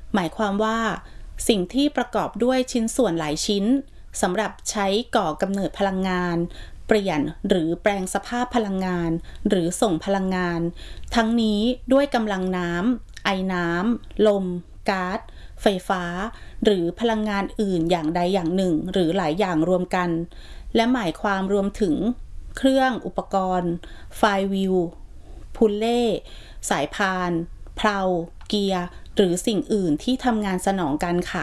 หมายความว่าสิ่งที่ประกอบด้วยชิ้นส่วนหลายชิ้นสำหรับใช้ก่อกำเนิดพลังงานเปลี่ยนหรือแปลงสภาพพลังงานหรือส่งพลังงานทั้งนี้ด้วยกำลังน้ำไอน้ำลมก๊าซไฟฟ้าหรือพลังงานอื่นอย่างใดอย่างหนึ่งหรือหลายอย่างรวมกันและหมายความรวมถึงเครื่องอุปกรณ์ไฟวิวพูลเล่สายพานเพลาเกียร์หรือสิ่งอื่นที่ทำงานสนองกันค่ะ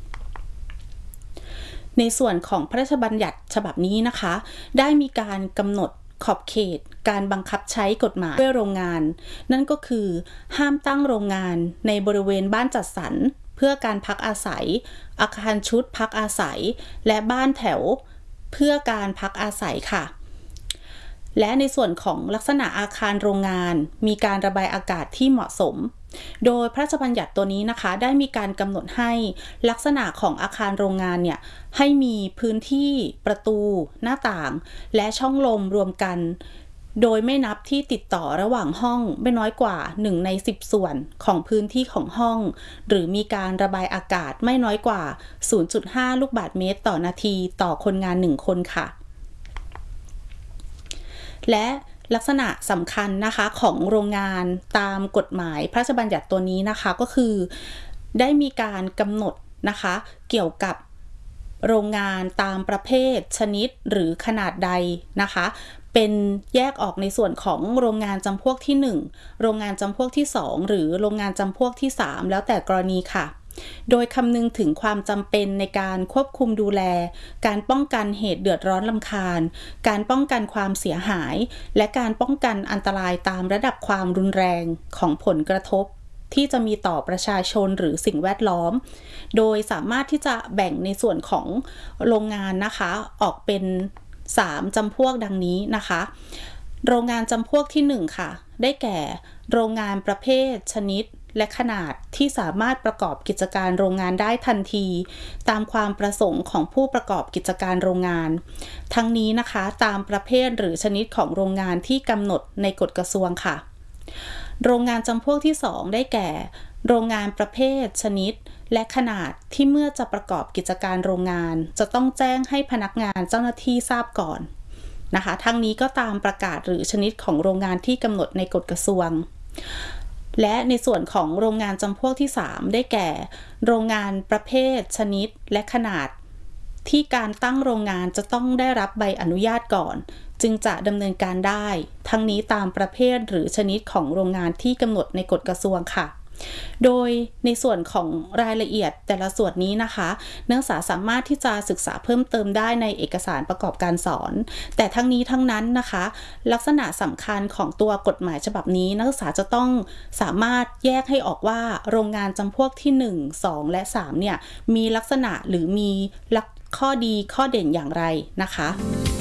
ในส่วนของพระราชบัญญัติฉบับนี้นะคะได้มีการกำหนดขอบเขตการบังคับใช้กฎหมายด้วยโรงงานนั่นก็คือห้ามตั้งโรงงานในบริเวณบ้านจัดสรรเพื่อการพักอาศัยอาคารชุดพักอาศัยและบ้านแถวเพื่อการพักอาศัยค่ะและในส่วนของลักษณะอาคารโรงงานมีการระบายอากาศที่เหมาะสมโดยพระราชบัญญัติตัวนี้นะคะได้มีการกำหนดให้ลักษณะของอาคารโรงงานเนี่ยให้มีพื้นที่ประตูหน้าต่างและช่องลมรวมกันโดยไม่นับที่ติดต่อระหว่างห้องไม่น้อยกว่า1 ใน 10 ส่วนของพื้นที่ของห้องหรือมีการระบายอากาศไม่น้อยกว่า 0.5 ลูกบาศก์เมตรต่อนาทีต่อคนงาน1 คนค่ะและลักษณะสำคัญนะคะของโรงงานตามกฎหมายพระราชบัญญัติตัวนี้นะคะก็คือได้มีการกำหนดนะคะเกี่ยวกับโรงงานตามประเภทชนิดหรือขนาดใดนะคะเป็นแยกออกในส่วนของโรงงานจำพวกที่1โรงงานจำพวกที่2หรือโรงงานจำพวกที่3แล้วแต่กรณีค่ะโดยคำนึงถึงความจำเป็นในการควบคุมดูแลการป้องกันเหตุเดือดร้อนรำคาญการป้องกันความเสียหายและการป้องกันอันตรายตามระดับความรุนแรงของผลกระทบที่จะมีต่อประชาชนหรือสิ่งแวดล้อมโดยสามารถที่จะแบ่งในส่วนของโรงงานนะคะออกเป็น3 จำพวกดังนี้นะคะโรงงานจำพวกที่1ค่ะได้แก่โรงงานประเภทชนิดและขนาดที่สามารถประกอบกิจการโรงงานได้ทันทีตามความประสงค์ของผู้ประกอบกิจการโรงงานทั้งนี้นะคะตามประเภทหรือชนิดของโรงงานที่กำหนดในกฎกระทรวงค่ะโรงงานจำพวกที่2ได้แก่โรงงานประเภทชนิดและขนาดที่เมื่อจะประกอบกิจการโรงงานจะต้องแจ้งให้พนักงานเจ้าหน้าที่ทราบก่อนนะคะทั้งนี้ก็ตามประกาศหรือชนิดของโรงงานที่กำหนดในกฎกระทรวงและในส่วนของโรงงานจำพวกที่3ได้แก่โรงงานประเภทชนิดและขนาดที่การตั้งโรงงานจะต้องได้รับใบอนุญาตก่อนจึงจะดำเนินการได้ทั้งนี้ตามประเภทหรือชนิดของโรงงานที่กำหนดในกฎกระทรวงค่ะโดยในส่วนของรายละเอียดแต่ละส่วนนี้นะคะนักศึกษาสามารถที่จะศึกษาเพิ่มเติมได้ในเอกสารประกอบการสอนแต่ทั้งนี้ทั้งนั้นนะคะลักษณะสำคัญของตัวกฎหมายฉบับนี้นักศึกษาจะต้องสามารถแยกให้ออกว่าโรงงานจำพวกที่1 2และ3เนี่ยมีลักษณะหรือมีข้อดีข้อเด่นอย่างไรนะคะ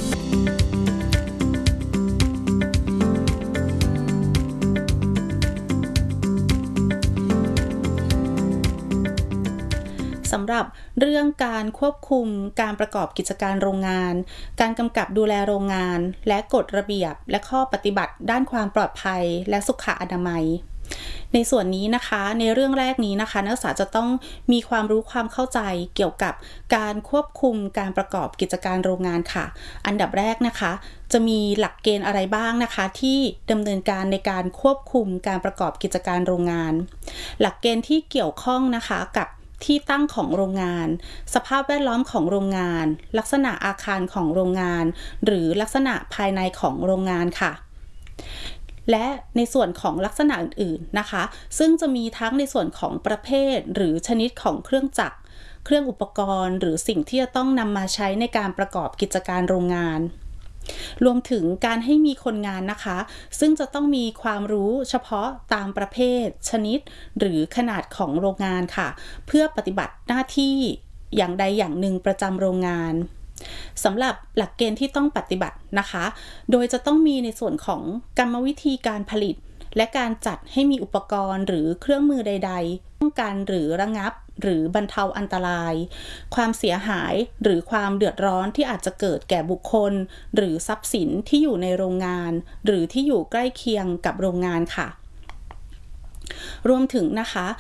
สำหรับเรื่องการควบคุมการประกอบกิจการโรงงานการกำกับดูแลโรงงานและกฎระเบียบและข้อปฏิบัติด้านความปลอดภัยและสุขอนามัยในส่วนนี้นะคะในเรื่องแรกนี้นะคะนักศึกษาจะต้องมีความรู้ความเข้าใจเกี่ยวกับการควบคุมการประกอบกิจการโรงงานค่ะอันดับแรกนะคะจะมีหลักเกณฑ์อะไรบ้างนะคะที่ดำเนินการในการควบคุมการประกอบกิจการโรงงานหลักเกณฑ์ที่เกี่ยวข้องนะคะกับที่ตั้งของโรงงานสภาพแวดล้อมของโรงงานลักษณะอาคารของโรงงานหรือลักษณะภายในของโรงงานค่ะและในส่วนของลักษณะอื่นๆนะคะซึ่งจะมีทั้งในส่วนของประเภทหรือชนิดของเครื่องจักรเครื่องอุปกรณ์หรือสิ่งที่จะต้องนำมาใช้ในการประกอบกิจการโรงงานรวมถึงการให้มีคนงานนะคะซึ่งจะต้องมีความรู้เฉพาะตามประเภทชนิดหรือขนาดของโรงงานค่ะเพื่อปฏิบัติหน้าที่อย่างใดอย่างหนึ่งประจำโรงงานสำหรับหลักเกณฑ์ที่ต้องปฏิบัตินะคะโดยจะต้องมีในส่วนของกรรมวิธีการผลิตและการจัดให้มีอุปกรณ์หรือเครื่องมือใดๆป้องกันหรือระงับหรือบรรเทาอันตรายความเสียหายหรือความเดือดร้อนที่อาจจะเกิดแก่บุคคลหรือทรัพย์สินที่อยู่ในโรงงานหรือที่อยู่ใกล้เคียงกับโรงงานค่ะรวมถึงนะคะ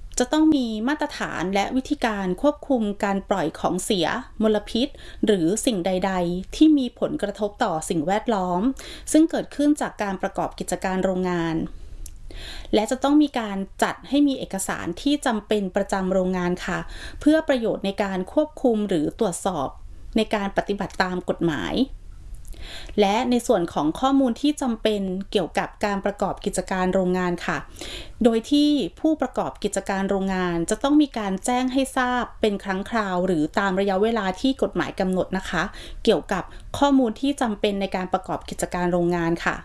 จะต้องมีมาตรฐานและวิธีการควบคุมการปล่อยของเสียมลพิษหรือสิ่งใดๆที่มีผลกระทบต่อสิ่งแวดล้อมซึ่งเกิดขึ้นจากการประกอบกิจการโรงงานและจะต้องมีการจัดให้มีเอกสารที่จำเป็นประจำโรงงานค่ะเพื่อประโยชน์ในการควบคุมหรือตรวจสอบในการปฏิบัติตามกฎหมายและในส่วนของข้อมูลที่จำเป็นเกี่ยวกับการประกอบกิจการโรงงานค่ะโดยที่ผู้ประกอบกิจการโรงงานจะต้องมีการแจ้งให้ทราบเป็นครั้งคราวหรือตามระยะเวลาที่กฎหมายกำหนดนะคะเกี่ยวกับข้อมูลที่จำเป็นในการประกอบกิจการโรงงานค่ะ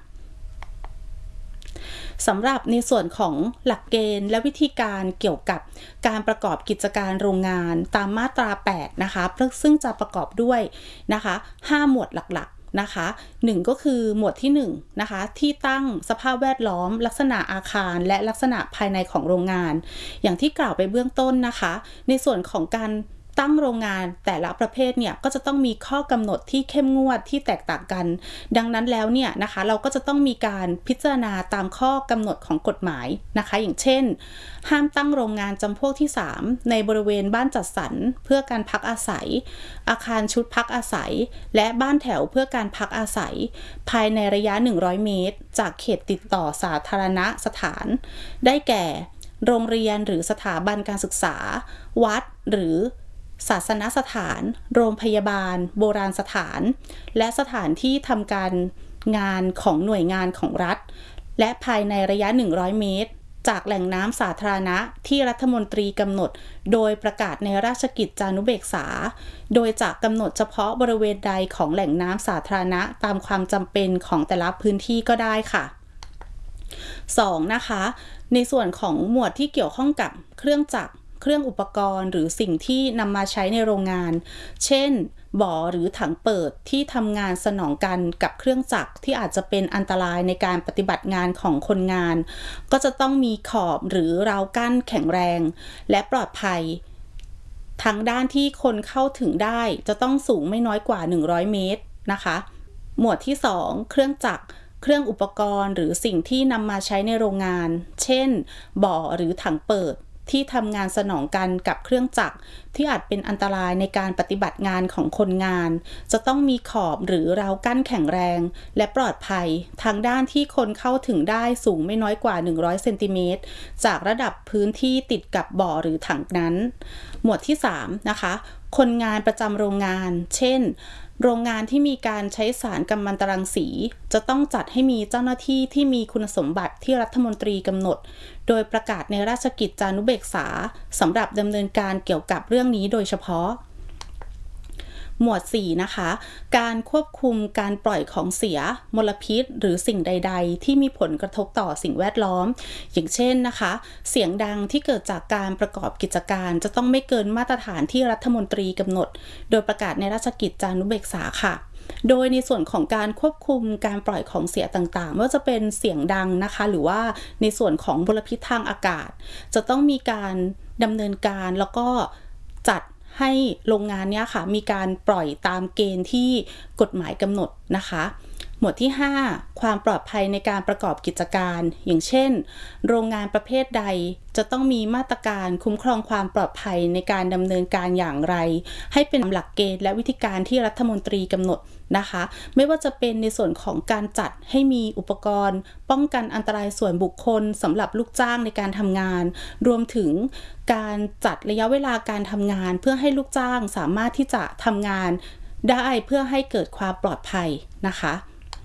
สำหรับในส่วนของหลักเกณฑ์และวิธีการเกี่ยวกับการประกอบกิจการโรงงานตามมาตรา8นะคะซึ่งจะประกอบด้วยนะคะ5หมวดหลักๆนะคะ1ก็คือหมวดที่1นะคะที่ตั้งสภาพแวดล้อมลักษณะอาคารและลักษณะภายในของโรงงานอย่างที่กล่าวไปเบื้องต้นนะคะในส่วนของการตั้งโรงงานแต่ละประเภทเนี่ยก็จะต้องมีข้อกำหนดที่เข้มงวดที่แตกต่างกันดังนั้นแล้วเนี่ยนะคะเราก็จะต้องมีการพิจารณาตามข้อกำหนดของกฎหมายนะคะอย่างเช่นห้ามตั้งโรงงานจำพวกที่3ในบริเวณบ้านจัดสรรเพื่อการพักอาศัยอาคารชุดพักอาศัยและบ้านแถวเพื่อการพักอาศัยภายในระยะ100 เมตรจากเขตติดต่อสาธารณสถานได้แก่โรงเรียนหรือสถาบันการศึกษาวัดหรือศาสนสถานโรงพยาบาลโบราณสถานและสถานที่ทำการงานของหน่วยงานของรัฐและภายในระยะ100 เมตรจากแหล่งน้ำสาธารณะที่รัฐมนตรีกำหนดโดยประกาศในราชกิจจานุเบกษาโดยจะกำหนดเฉพาะบริเวณใดของแหล่งน้ำสาธารณะตามความจำเป็นของแต่ละพื้นที่ก็ได้ค่ะ2นะคะในส่วนของหมวดที่เกี่ยวข้องกับเครื่องจักรเครื่องอุปกรณ์หรือสิ่งที่นำมาใช้ในโรงงานเช่นบ่อหรือถังเปิดที่ทำงานสนองกันกับเครื่องจักรที่อาจจะเป็นอันตรายในการปฏิบัติงานของคนงานก็จะต้องมีขอบหรือราวกั้นแข็งแรงและปลอดภัยทั้งด้านที่คนเข้าถึงได้จะต้องสูงไม่น้อยกว่า100 เมตรนะคะหมวดที่2เครื่องจักรเครื่องอุปกรณ์หรือสิ่งที่นำมาใช้ในโรงงานเช่นบ่อหรือถังเปิดที่ทำงานสนองกันกับเครื่องจักรที่อาจเป็นอันตรายในการปฏิบัติงานของคนงานจะต้องมีขอบหรือราวกั้นแข็งแรงและปลอดภัยทางด้านที่คนเข้าถึงได้สูงไม่น้อยกว่า100 เซนติเมตรจากระดับพื้นที่ติดกับบ่อหรือถังนั้นหมวดที่3นะคะคนงานประจำโรงงานเช่นโรงงานที่มีการใช้สารกัมมันตรังสีจะต้องจัดให้มีเจ้าหน้าที่ที่มีคุณสมบัติที่รัฐมนตรีกำหนดโดยประกาศในราชกิจจานุเบกษาสำหรับดำเนินการเกี่ยวกับเรื่องนี้โดยเฉพาะหมวด4นะคะการควบคุมการปล่อยของเสียมลพิษหรือสิ่งใดๆที่มีผลกระทบต่อสิ่งแวดล้อมอย่างเช่นนะคะเสียงดังที่เกิดจากการประกอบกิจการจะต้องไม่เกินมาตรฐานที่รัฐมนตรีกำหนดโดยประกาศในราชกิจจานุเบกษาค่ะโดยในส่วนของการควบคุมการปล่อยของเสียต่างๆไม่ว่าจะเป็นเสียงดังนะคะหรือว่าในส่วนของมลพิษทางอากาศจะต้องมีการดำเนินการแล้วก็จัดให้โรงงานเนี้ยค่ะมีการปล่อยตามเกณฑ์ที่กฎหมายกำหนดนะคะหมวดที่5ความปลอดภัยในการประกอบกิจการอย่างเช่นโรงงานประเภทใดจะต้องมีมาตรการคุ้มครองความปลอดภัยในการดำเนินการอย่างไรให้เป็นหลักเกณฑ์และวิธีการที่รัฐมนตรีกำหนดนะคะไม่ว่าจะเป็นในส่วนของการจัดให้มีอุปกรณ์ป้องกันอันตรายส่วนบุคคลสำหรับลูกจ้างในการทำงานรวมถึงการจัดระยะเวลาการทำงานเพื่อให้ลูกจ้างสามารถที่จะทำงานได้เพื่อให้เกิดความปลอดภัยนะคะ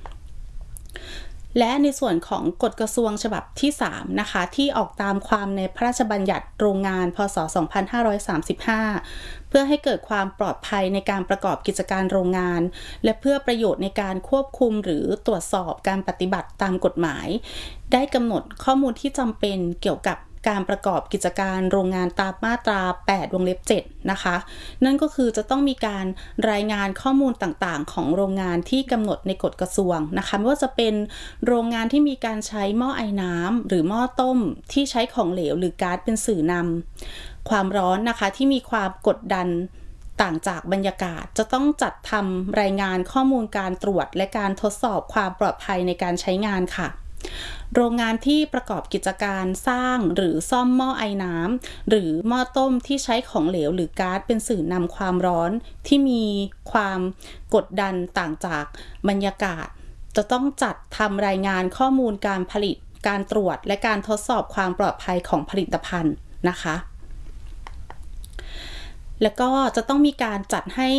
และในส่วนของกฎกระทรวงฉบับที่3นะคะที่ออกตามความในพระราชบัญญัติโรงงานพ.ศ. 2535เพื่อให้เกิดความปลอดภัยในการประกอบกิจการโรงงานและเพื่อประโยชน์ในการควบคุมหรือตรวจสอบการปฏิบัติตามกฎหมายได้กำหนดข้อมูลที่จำเป็นเกี่ยวกับการประกอบกิจการโรงงานตามมาตรา8 วงเล็บ 7นะคะนั่นก็คือจะต้องมีการรายงานข้อมูลต่างๆของโรงงานที่กำหนดในกฎกระทรวงนะคะไม่ว่าจะเป็นโรงงานที่มีการใช้หม้อไอน้ำหรือหม้อต้มที่ใช้ของเหลวหรือก๊าซเป็นสื่อนำความร้อนนะคะที่มีความกดดันต่างจากบรรยากาศจะต้องจัดทำรายงานข้อมูลการตรวจและการทดสอบความปลอดภัยในการใช้งานค่ะโรงงานที่ประกอบกิจการสร้างหรือซ่อมหม้อไอน้ำหรือหม้อต้มที่ใช้ของเหลวหรือก๊าซเป็นสื่อนำความร้อนที่มีความกดดันต่างจากบรรยากาศจะต้องจัดทำรายงานข้อมูลการผลิตการตรวจและการทดสอบความปลอดภัยของผลิตภัณฑ์นะคะแล้วก็จะต้องมีการจัดให้